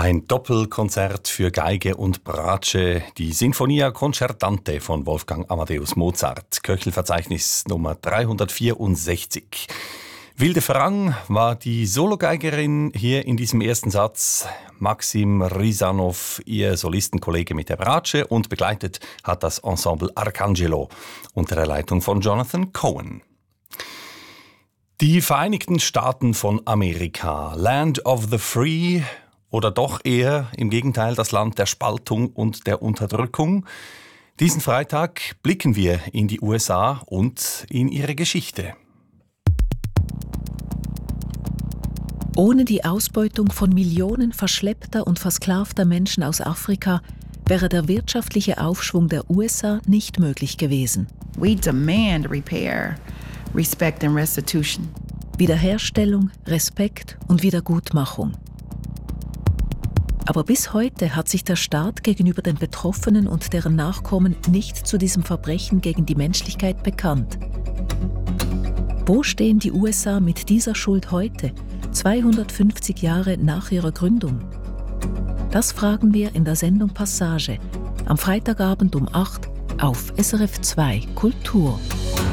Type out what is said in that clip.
Ein Doppelkonzert für Geige und Bratsche, die Sinfonia Concertante von Wolfgang Amadeus Mozart, Köchelverzeichnis Nummer 364. Wilde Farang war die Sologeigerin hier in diesem ersten Satz. Maxim Risanov, ihr Solistenkollege mit der Bratsche, und begleitet hat das Ensemble Arcangelo unter der Leitung von Jonathan Cohen. Die Vereinigten Staaten von Amerika, Land of the Free, oder doch eher im Gegenteil das Land der Spaltung und der Unterdrückung? Diesen Freitag blicken wir in die USA und in ihre Geschichte. Ohne die Ausbeutung von Millionen verschleppter und versklavter Menschen aus Afrika wäre der wirtschaftliche Aufschwung der USA nicht möglich gewesen. We demand repair, respect and restitution. Wiederherstellung, Respekt und Wiedergutmachung. Aber bis heute hat sich der Staat gegenüber den Betroffenen und deren Nachkommen nicht zu diesem Verbrechen gegen die Menschlichkeit bekannt. Wo stehen die USA mit dieser Schuld heute, 250 Jahre nach ihrer Gründung? Das fragen wir in der Sendung Passage am Freitagabend um 8 auf SRF 2 Kultur.